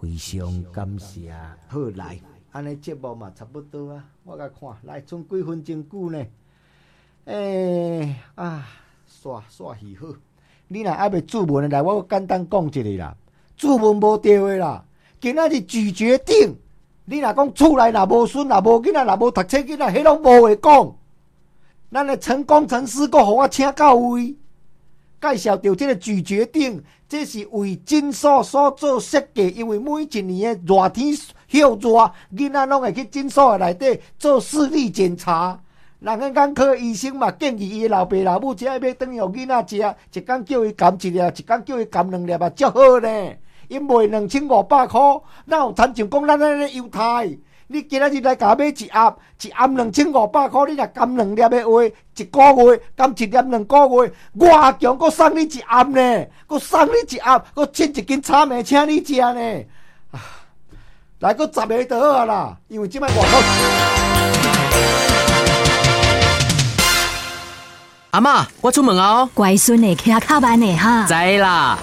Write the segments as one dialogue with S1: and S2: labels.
S1: 非常感谢。好来，安尼节目嘛差不多啊，我甲看来，剩几分钟久呢？煞戏好。你若还袂注文的来，我简单讲一下啦。注文无对的啦，今仔日拒绝顶。你若讲厝内若无孙，若无囡仔，若无读册囡仔，迄拢无话讲。咱的陈工程师阁互我请到位，介绍到这个拒绝顶，这是为诊所所做设计，因为每一年的热天休热，囡仔拢会去诊所内底做视力检查。人个眼科医生嘛建议伊的老爸老母，只要要当互囡仔食，一工叫伊含一粒，一工叫伊含2粒啊，足好呢。因卖2500块，哪有参像讲咱安尼犹太？你今仔日来甲买一盒2500块，你若含2粒的话，一个月含1粒2个月，外强阁送你一盒呢，阁送你一盒，阁切一斤炒面请你食呢。来阁10个就好啊啦，因为即摆外口。
S2: 阿嬷，我出门哦。
S3: 乖孙的骑较慢的哈。
S2: 知啦。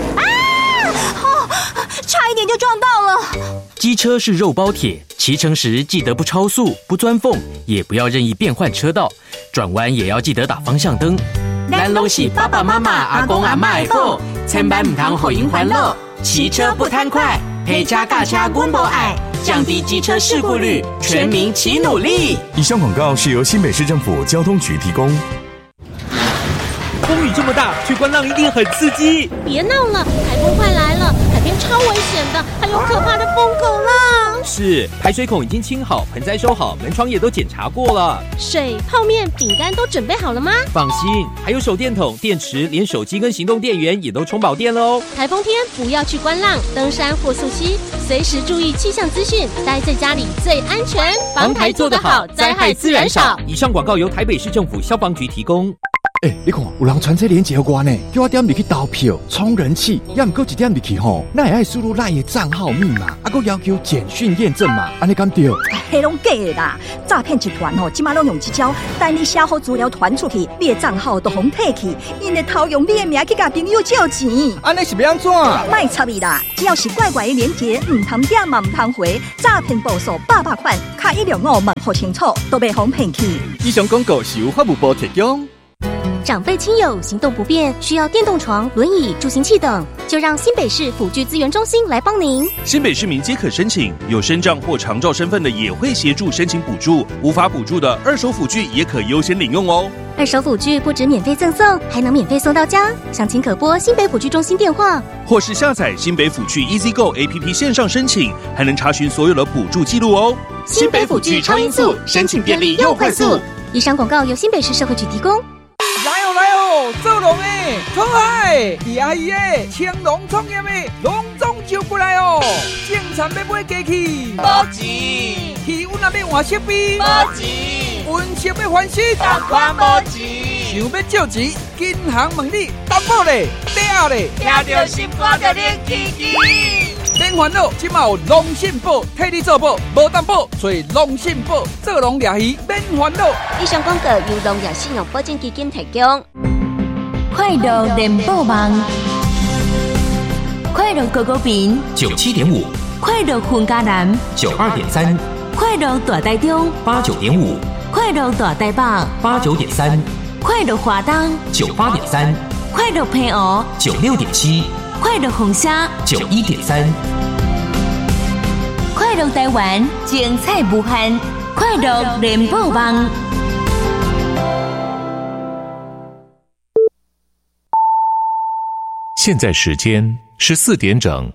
S3: 差一点就撞到了。
S2: 机车是肉包铁，骑乘时记得不超速、不钻缝，也不要任意变换车道，转弯也要记得打方向灯。咱拢是爸爸妈妈、阿公阿嬷的宝，千万唔通互因烦恼。骑车不贪快，陪车驾车阮无爱，降低机车事故率，全民齐努力。
S4: 以上广告是由新北市政府交通局提供。
S5: 风雨这么大，去观浪一定很刺激。
S6: 别闹了，台风快来了，海边超危险的，还有可怕的疯狗浪。
S5: 是，排水孔已经清好，盆栽收好，门窗也都检查过了。
S6: 水、泡面、饼干都准备好了吗？
S5: 放心，还有手电筒、电池，连手机跟行动电源也都充饱电了哦。
S6: 台风天不要去观浪、登山或溯溪，随时注意气象资讯，待在家里最安全。防台做得好，灾害自然少。
S5: 以上广告由台北市政府消防局提供。
S7: 你看，有人传这链接给我呢，叫我点入去投票冲人气，也唔够一点入去吼，那也爱输入赖的账号密码，还要求简讯验证码，安尼敢对？
S3: 迄拢假的啦！诈骗集团吼，即马拢用这招，等你写好资料传出去，你的账号都互摕去，因会偷用你的名去甲朋友借钱。
S7: 安尼是要安怎？
S3: 卖插伊啦！只要是怪怪的链接，唔通点嘛唔通回，诈骗报数800款，卡165问好清楚，都被哄骗去。
S7: 以上广告是由法务部提供。
S6: 长辈亲友行动不便，需要电动床、轮椅、助行器等，就让新北市辅具资源中心来帮您。
S8: 新北市民皆可申请，有身障或长照身份的也会协助申请补助，无法补助的二手辅具也可优先领用哦。
S6: 二手辅具不止免费赠送，还能免费送到家。详情可拨新北辅具中心电话，
S8: 或是下载新北辅具 EasyGo APP 线上申请，还能查询所有的补助记录哦。
S6: 新北辅具超音速，申请便利又快速。以上广告由新北市社会局提供。
S9: 来哦，做龙诶，可爱，阿姨诶，青龙创业诶，隆重就过来哦。正餐要买鸡翅，
S10: 无钱；
S9: 气温也要换设备，
S10: 无钱；
S9: 温室要翻新，
S10: 同款无钱。
S9: 想要借钱，银行问你担保咧，抵押咧，
S10: 听到心肝就咧起起。
S9: 免烦恼，即马有龙信保替你做保，无担保，找龙信保做龙掠鱼，免烦恼。
S6: 以上广告由农业信用保证基金提供。
S3: 快乐联播网，快乐狗狗饼
S2: 97.5，
S3: 快乐混家南
S2: 92.3，
S3: 快乐大台中
S2: 89.5，
S3: 快乐大台北
S2: 89.3，
S3: 快乐华东
S2: 98.3，
S3: 快乐平湖
S2: 96.7，
S3: 快乐红沙
S2: 91.3，
S3: 快乐台湾精彩无限，快乐联播网。
S11: 现在时间14点整。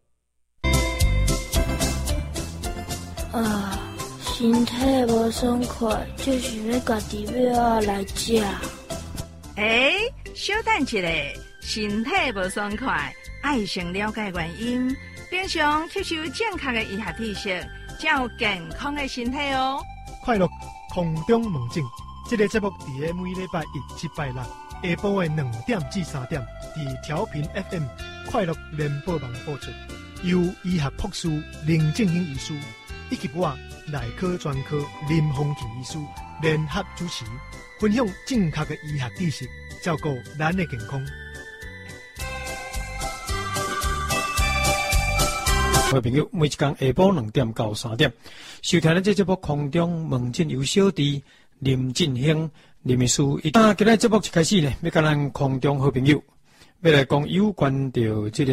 S12: 身体无爽快，就想要家己要来食。
S13: 小等一下，身体无爽快，爱先了解原因，平常吸收正确的医学知识，才有健康的身体哦。
S14: 快乐空中门诊，这个节目伫每礼拜一、七、拜六下晡的2点至3点，伫调频 FM 快乐联播网播出，由医学博士林正英医师以及我内科专科林丰庆医师联合主持，分享正确的医学知识，照顾咱的健康。 好朋友，每一天下晡2点到3点，收听这节目空中问诊由小弟林振兴林秘书。今日节目一开始呢，要跟咱空中好朋友要来讲有关到这个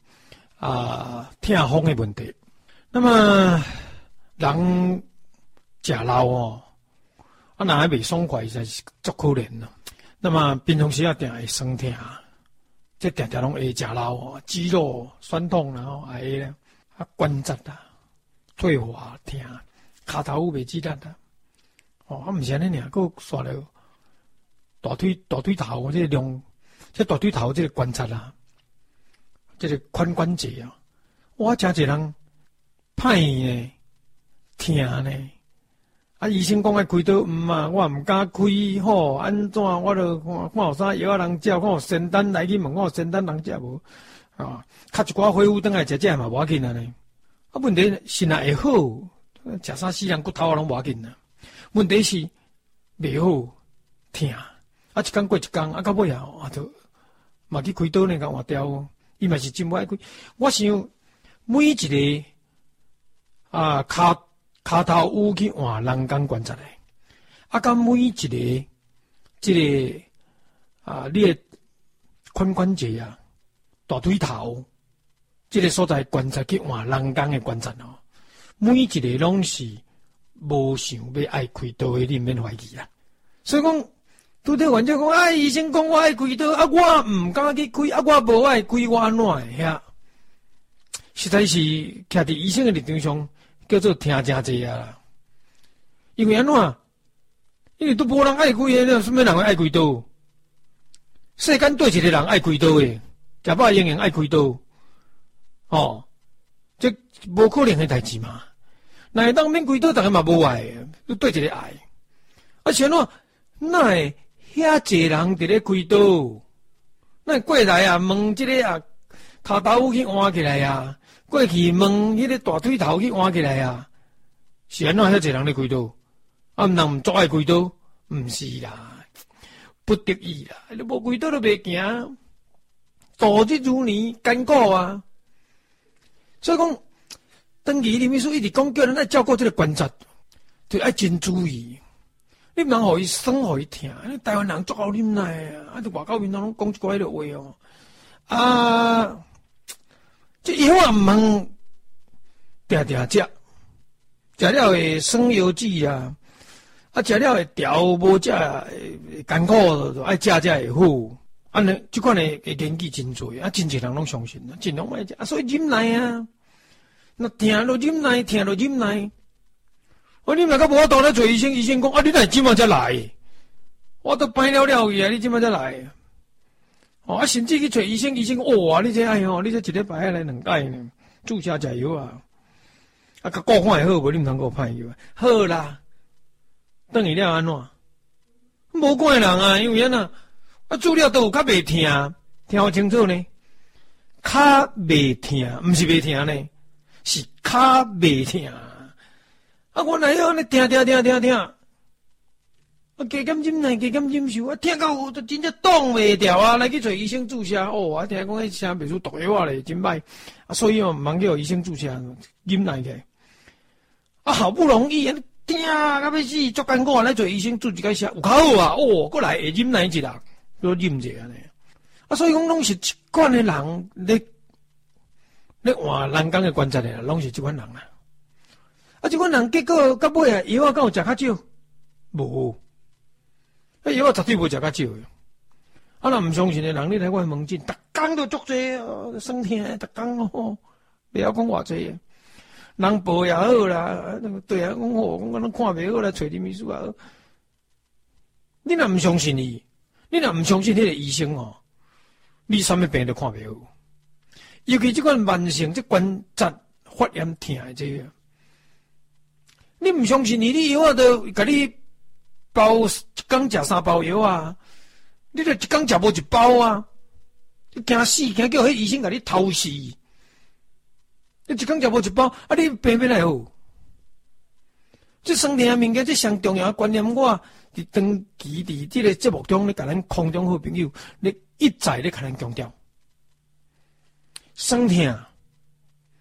S14: 痛风的问题。那么人食老哦，那还未爽快，实是足可怜了。那么平常时定会酸痛，这定拢会食老哦，肌肉酸痛，然后还咧关节啦、退化痛、骹头袂记力啦。哦，毋是安尼尔，佫刷了大腿头这大腿头这个关节啦，这个髋关节啊，我真侪人歹呢，疼呢。医生讲爱开刀，我毋敢开，吼，安怎？我就看有啥药人食，看有仙丹来去问，看有仙丹人食无？啊，较一寡恢复倒来食嘛无要紧啊呢。问题是若会好，食啥死人骨头拢无要紧啊。问题是袂好，疼，一天过一天，到尾就嘛去开刀呢，甲换掉。伊嘛是真无爱开。我想每一个骹头有去换人工关节的，甲每一个这个你的髋关节啊、大腿头这个所在关节去换人工的关节哦，每一个拢是无想要爱开刀的，你免怀疑啦。所以讲，拄着患者讲，医生讲我爱开刀，我毋敢去开，我无爱开，我安怎会遐？实在是徛伫医生的立场上。叫做听真济啊！因为安怎？因为都无人爱开的，什么人会爱开刀？世间对一个人爱开刀的，食饱永远爱开刀。哦，这无可能的代志嘛。那会当免开刀，大家嘛无爱，都对一个爱。是安怎？那会遐济人伫咧开刀？那过来啊，问这个骹头去换起来啊！过去问迄个大腿头去换起来啊，是安怎遐侪人咧开刀？人毋足爱开刀？毋是啦，不得已啦，你无开刀都袂行，度日如年艰苦啊。所以讲，当期林秘书一直讲叫咱爱照顾这个关节，就爱真注意。你毋通互伊酸，互伊疼。台湾人足好忍耐啊，伫外口面拢讲一寡迄个话哦。这药啊，毋通定定食，食了会酸腰子啊，食了会调无食艰苦，爱食才会好。安尼即款会研究真多，真侪人拢相信，尽量莫食。所以忍耐啊，那疼就忍耐，疼就忍耐。你若甲无法度咧找医生，医生讲你哪即马才来？我都摆了去啊，你即马才来？甚至去找医生，医生你这你这一礼拜来2摆呢，注射食药啊，甲顾看会好无？你毋通给我歹药啊？好啦，等于了安怎？无怪人啊，因为安怎注了都有较袂疼，听好清楚呢，较袂疼，毋是袂疼呢，是较袂疼。我来安尼疼。加减忍耐，加减忍受，疼到都真正挡袂掉啊！来去找医生注射，听讲迄声袂出毒药啊咧，真歹。所以毋通叫医生注射，忍耐起来。好不容易疼到要死，足艰苦来找医生注一个射，有较好啊！过来会忍耐一下，都忍者安尼。所以讲拢是即款的人咧换人工的关节的，拢是即款人啦。即款人结果到尾药敢有食较少？无。药绝对无食较少的。若毋相信的人，你来我问诊，逐工都足济酸痛，逐工袂晓讲偌济。人报也好啦，对啊，讲咱看袂好来找林秘书啊。你若毋相信伊，你若毋相信迄个医生你啥物病都看袂好。尤其即款慢性即关节发炎疼的这个，你毋相信伊，你药都甲你包一工食3包药啊，你著一工食无1包啊，你惊死，惊叫迄医生甲你偷死。你一工食无1包，你病要来好？这酸痛的物件，这上重要的观念，我伫长期伫这个节目中咧，甲咱空中好朋友咧一再咧甲咱强调，酸痛，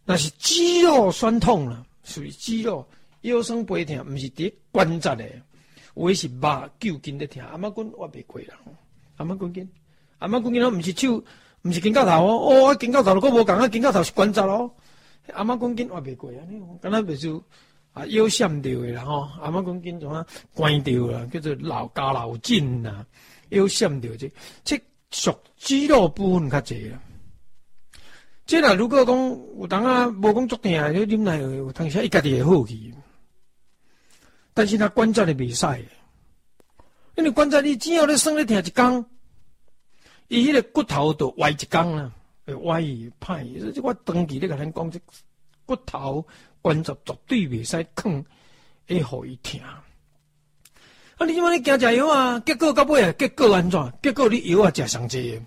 S15: 那是肌肉酸痛啦，属于肌肉腰酸背痛，毋是伫关节的，有的是肉揪筋咧痛。阿妈棍我袂过啦，阿妈棍筋哦，毋是手，毋是肩胛头哦，肩胛头都无共啊，肩胛头是关节咯。阿妈棍筋我袂过啊，敢若袂就腰闪着的啦吼，阿妈棍筋怎啊关掉啦，叫做老筋啦，腰闪着这属肌肉部分较济啦。这啦，如果讲有当啊无讲足痛，你啉奶有当时伊家己会好去，但是他关节的袂使，因为关节你只要你酸咧痛一工，伊迄个骨头就歪一工啦，会歪歹。所以我长期咧甲咱讲，这骨头关节绝对袂使囥，会互伊痛。啊，你即摆你惊食药啊，结果到尾啊，结果安怎？结果你药啊食上济。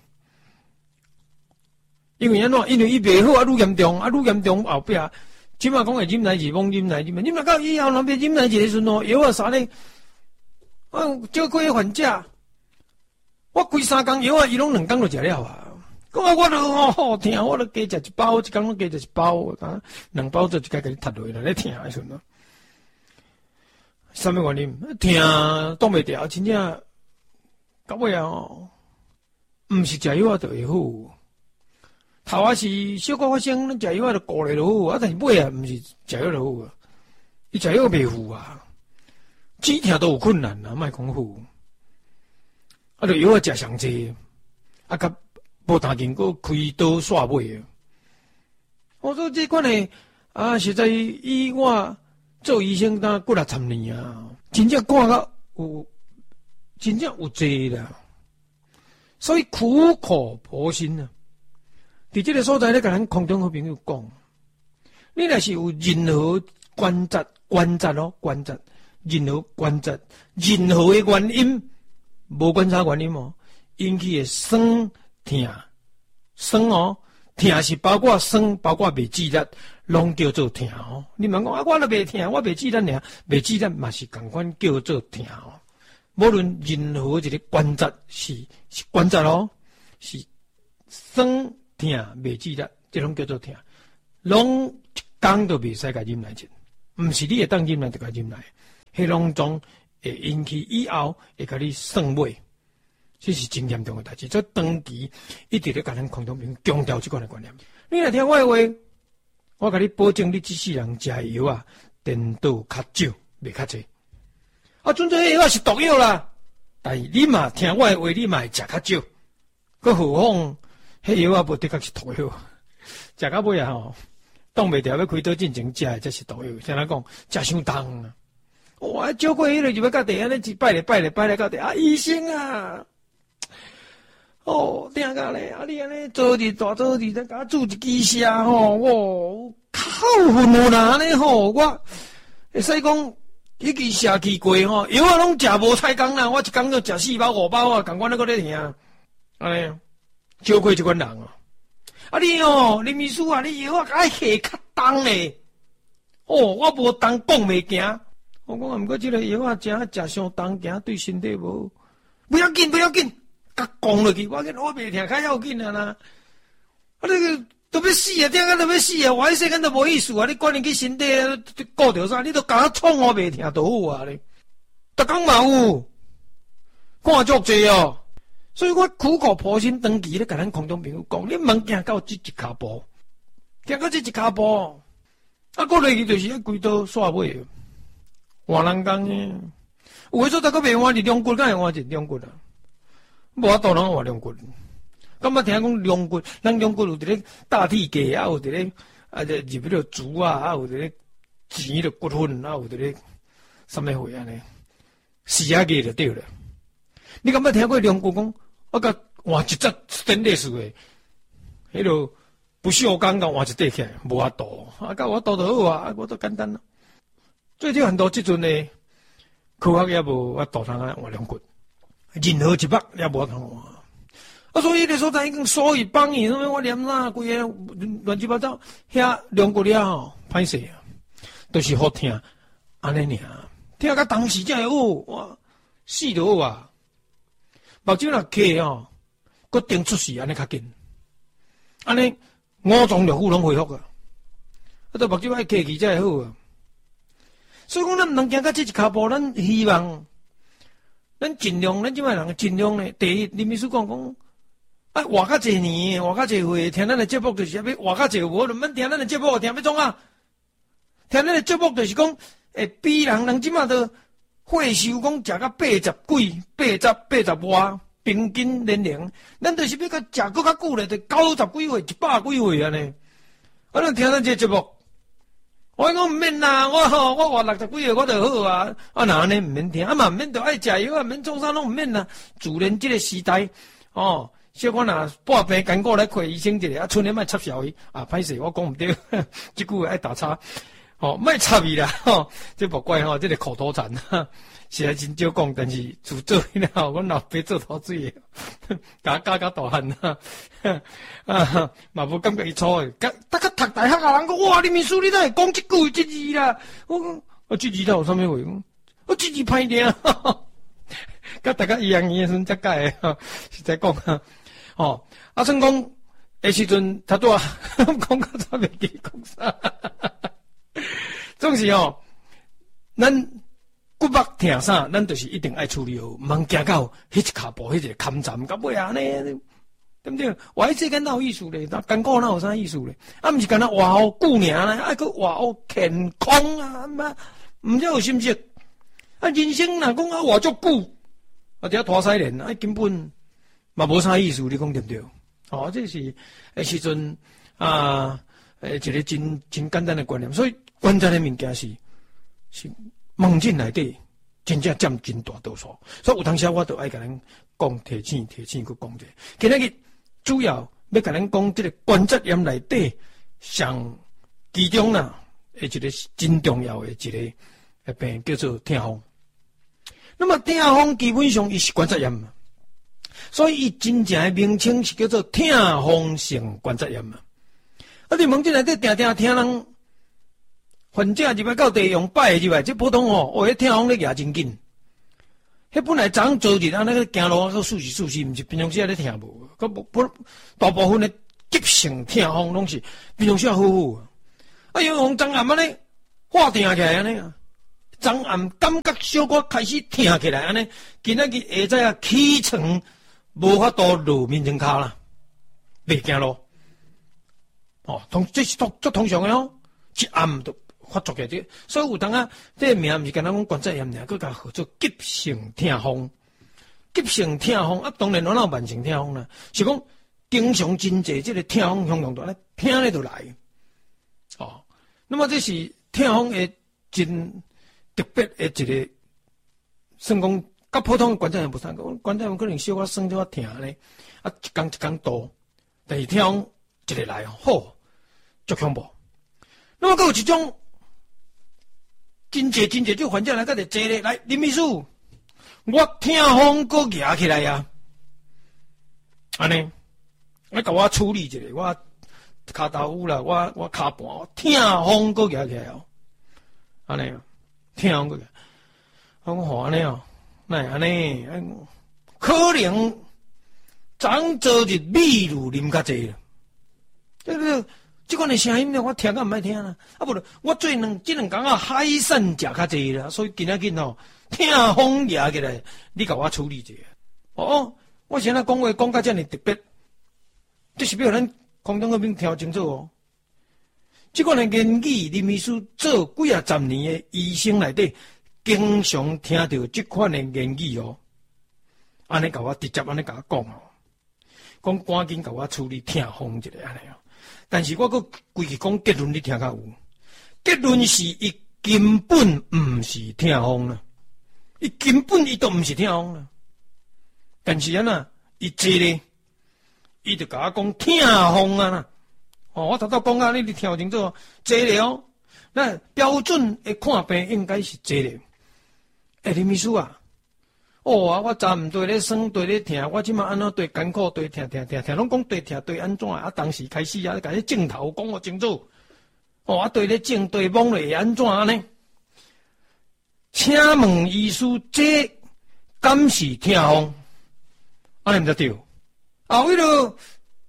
S15: 因为安怎？因为伊袂好啊，愈严重后壁，即马讲会忍耐是罔忍耐，忍耐到以后，若别忍耐一个时阵哦，药啊啥咧，少过还价，我规3工药啊，伊拢2工就食了啊。讲啊，我都好痛，我都加食一包，一工拢加食一包，啊，2包做一家甲你踢落来，咧痛的时阵咯。什么原因？痛挡袂牢，真正到尾啊，毋是食药啊就会好。头啊是小可发生，咱食药啊就顾咧就好，啊但是尾啊毋是食药就好啊，伊食药袂好啊，止痛都有困难啊，莫讲好，啊就药啊食上济，啊甲无当紧个开刀煞尾啊。我说这款诶啊，实在以我做医生当过60年啊，真正看到有，真正有济啦，所以苦口婆心啊。伫这个所在咧，甲咱空中好朋友讲，你若是有任何关节，任何关节，任何的原因，无管啥原因哦，引起的酸痛哦，痛是包括酸，包括袂止力，拢叫做痛哦。你莫讲啊，我都袂痛，我袂止力尔，袂止力嘛是共款叫做痛哦。无论任何一个关节是关节哦，是酸。痛袂止力，这种叫做痛，拢一工都袂使甲忍耐症，毋是你会当忍耐就甲忍耐，迄拢总会引起以后会甲你算尾，这是真严重的代志。这长期一直咧甲咱空中朋友强调这款的观念。你若听我的话，我甲你保证，你这世人食药啊，颠倒较少，袂较济。啊，准这药是毒药啦，但是你嘛听我的话，你嘛会食较少，更何况。迄药啊，无的确是毒药，食到尾啊吼，挡袂牢要开刀进前食的，这是毒药。像咱讲食伤重啊，哇，照过迄个就要到地安尼一摆咧到地啊，医生啊，哦，听甲咧，啊你安尼做日大做日，再甲煮一支下吼，哇，靠混无啦安尼吼，我会使讲迄支下去过吼，药啊拢食无菜工啦，我一工就食4包5包啊，共款那个咧听，安尼。少过这款人哦，啊你哦，林秘书啊，你药啊爱下较重嘞，哦，我无重讲袂行，我讲啊，毋过这个药啊食伤重，行对身体无，不要紧，甲讲落去，我袂听较要紧啊啦，啊你个都要死啊，听甲都要死啊，我迄世间都无意思啊，你管你去身体顾着啥，你都甲我创我袂听就好啊咧，逐工嘛有，看足济哦。所以我苦口婆心长期咧，甲咱空中朋友讲，你莫行到这一骹步，行到这一骹步，啊，过落去就是要规刀煞尾，换人讲呢，有诶所在佫袂换是两骨，敢会换是两骨啊？无法度人换两骨，感觉听讲两骨，咱两骨有伫咧大体计啊，有伫咧啊，入迄个竹啊，啊有伫咧钱迄个骨粉啊，有伫咧什么货安尼，死啊个就对了。你敢捌听过两骨讲？我甲换一只电力式诶，迄落不锈钢甲换一块起来，无法度，啊，甲我度就好啊，我都简单啦。最少很多即阵诶，科学也无法度通啊换两骨，任何一目也无通换。啊，所以迄个所在已经所有帮伊，什么我念啥规个乱七八糟，遐两骨了吼，歹势啊，都是好听，安尼尔，听甲当时才会好，哇，死就好啊。目睭若开哦，佫定出事安尼较紧，安尼5脏六腑拢恢复啊。 都目睭爱客气才会好啊。所以讲，咱毋能行到这一脚步，咱希望，咱尽量，咱即摆人尽量咧。第一，林秘书讲，啊，活较济年，活较济岁，听咱的节目就是要活较济，无就免听咱的节目，听要创啊？听咱的节目就是讲，比人即摆都岁数讲食到80几、80外，平均年龄，咱就是要甲食搁较久咧，就90几岁、100几岁安尼。啊，咱听咱这节目。我讲毋免啦，我活60几岁我就好啊！啊，那安尼毋免听，啊嘛毋免着爱食药啊，毋免创啥拢毋免啦。自然即个时代，哦，小可若半病艰苦来看医生一下，啊，剩咧莫插潲伊啊，歹势我讲毋对，即句话爱打叉，哦，莫插伊啦，吼，这莫怪吼，这个口头禅，是还真少讲，但是自做了，阮老爸做头水的，甲教大汉啊，嘛无感觉伊错诶，大家读大学啊，人讲哇，林秘书你哪会讲即句即字啦？我讲我即字有啥物话？我即字歹听，甲大家一样时阵才改诶，实在讲哦，啊，算讲诶时阵他多讲到啥袂记讲啥，总是哦，咱。骨目听啥，咱就是一定爱处理好，毋通行到迄一脚步，迄个坎站，到尾安尼，对不对？活喺世间哪有意思咧？艰苦哪有啥意思咧？啊，毋是干那活好久尔咧，爱去活好健康啊，毋知有心识。啊，人生若讲啊活足久，啊，只拖西连，啊，根本嘛无啥意思，你讲对不对？哦，这是时阵啊，一个真简单的观念，所以关键的物件是。梦境内底真正占真大多数，所以有当时我都爱甲咱讲提醒去讲者。今日主要要甲咱讲这个关节炎内底上其中啦，一个真重要的一个病叫做痛风。那么痛风基本上伊是关节炎，所以伊真正的名称是叫做痛风性关节炎嘛。啊，你梦境内底定听人。患者入来到地用摆入来，即普通哦，迄痛风咧举真紧。迄本来昨做日安尼个行路啊，个舒适，毋是平常时咧痛无，个大部分的急性痛风拢是平常时好好。啊，有红昨暗安尼化痛起来安尼啊，昨暗感觉小可开始痛起来安尼，今仔日下早啊起床无法度落面前骹啦，袂行路。哦，这是足通常的哦，一暗都。发作起来，所以有当啊，这个名毋是干那讲关节炎尔，佮甲号做急性痛风。急性痛风啊，当然哪有慢性痛风啦，是讲经常真济这个痛风向向大咧，拼咧就来。哦，那么这是痛风的真特别的一个，算讲甲普通的关节炎无相共，关节炎可能小可酸小可痛咧，啊一工多，但是痛风一个来好，足恐怖。那么佮有一种。真济就患者来，甲就坐咧，来林秘书，我痛风搁举起来呀，安尼，来甲我处理一下，我骹头有啦，我骹盘，我痛风搁举起来哦，安尼，痛风搁举，我讲安尼哦，那安尼，可能昨做日米露啉较济啦，对不对？这款的声音呢，我听甲唔爱听啦。啊，不，我这两工啊海产食较济啦，所以今仔日哦，痛风举起来，你甲我处理一下。哦，我现在讲话讲甲这么特别，这是要咱空中那边听清楚哦。这款的言语，林秘书做几啊10年的医生内底，经常听到这款的言语哦。安尼甲我直接安尼甲我讲哦，讲赶紧甲我处理痛风一个安尼哦。但是我佫规气讲结论，你听较有？结论是伊根本毋是痛风啦，伊根本伊都毋是痛风啦。但是啊呐，伊坐咧，伊就甲我讲痛风啊啦。哦，我头头讲啊，你听清楚，坐咧哦。那标准的看病应该是坐咧。林秘书啊。哦啊！我昨毋对咧酸，对咧疼，我即马安怎对艰苦，对疼，拢讲对疼，对安怎啊？当时开始啊，甲迄镜头讲我清楚。哦，啊对咧症，对懵咧安怎安尼？请问医师，这敢是痛风？安尼毋得对。啊，为了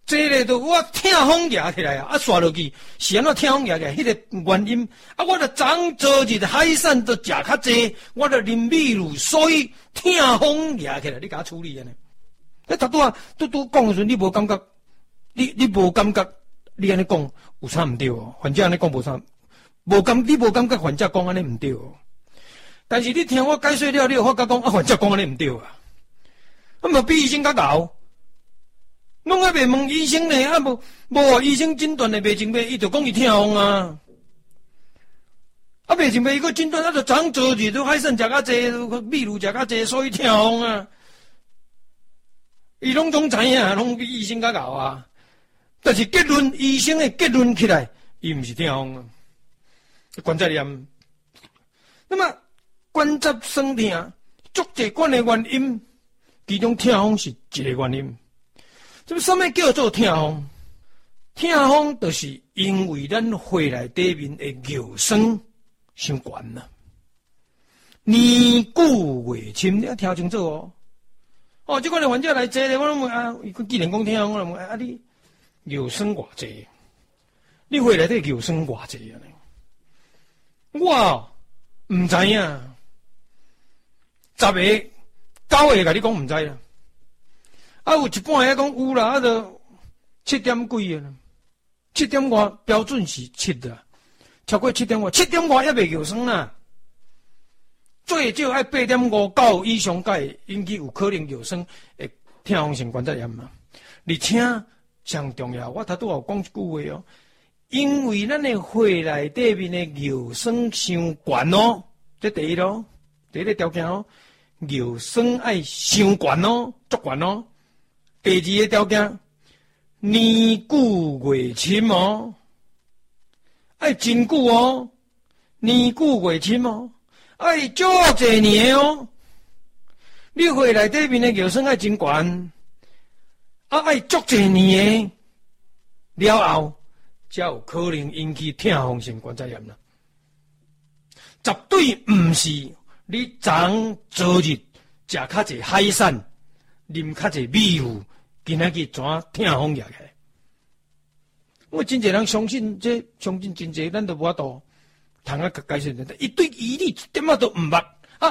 S15: 这个都我听风压起来啊，刷落去是安怎听风压起来？迄个原因啊，我著昨昨日海产都食较济，我著啉米露，所以听风压起来，你甲我处理安尼。你拄啊，拄讲的时阵，你无感觉？你无感觉？你安尼讲有啥毋对哦？反正安尼讲无啥，你无感觉？反正讲安尼毋对哦。但是你听我解说了，你有发觉讲啊，反正讲安尼毋对啊，啊无比医生较牛。拢还袂问医生呢，啊无医生诊断的袂清白，伊就讲伊听风啊，啊袂清白伊个诊断，啊就昨昨日都海参食较济，米露食较济，所以听风啊。伊拢总知影，拢比医生较牛啊。但是结论，医生的结论起来，伊毋是听风啊，关节炎。那么关节酸痛，足济款的原因，其中听风是一个原因。这什么叫做听风？听风就是因为咱血内底面的尿酸伤悬啦，年久月深，你要听清楚哦。哦，这款的患者来坐咧，我拢问啊，伊既然讲听风，我问啊，你尿酸偌济？你血内底尿酸偌济啊？我唔知影，10个9个甲你讲唔知啦。啊，有一半个讲有啦，啊，就7点几啊，7点外标准是7啦，超过7点外，7点外也袂尿酸啦。最少爱8.5、9以上，才会引起有可能尿酸会听风性关节炎嘛。而且上重要，我拄有讲一句话哦，因为咱的血内底面的尿酸伤悬哦，这第一咯，第一个条件哦，尿酸爱伤悬哦，足悬哦。第二个条件，年久月深哦，爱真久哦，年久月深哦，爱足侪年哦。你血内底面的尿酸爱真悬，啊爱足侪年的了后，才有可能引起听风性关节炎啦。绝对毋是你昨日食较侪海产，啉较侪米露。今仔日怎听风压起来？我真侪人相信这，相信真侪，咱都无法度通啊解释。一堆疑虑一点仔都毋捌。